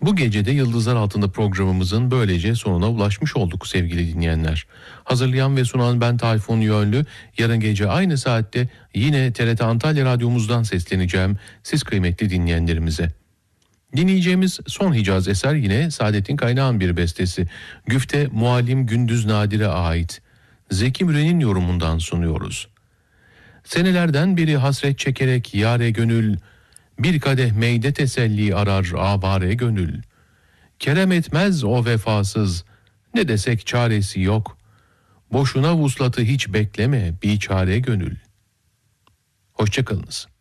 Bu gece de Yıldızlar Altında programımızın böylece sonuna ulaşmış olduk sevgili dinleyenler. Hazırlayan ve sunan ben Tayfun Yönlü. Yarın gece aynı saatte yine TRT Antalya Radyomuzdan sesleneceğim siz kıymetli dinleyenlerimize. Dinleyeceğimiz son Hicaz eser yine Saadettin Kaynağ'ın bir bestesi. Güfte Muallim Gündüz Nadir'e ait. Zeki Müren'in yorumundan sunuyoruz. Senelerden beri hasret çekerek yâre gönül, bir kadeh meyde teselli arar abare gönül. Kerem etmez o vefasız, ne desek çaresi yok. Boşuna vuslatı hiç bekleme biçare gönül. Hoşça kalınız.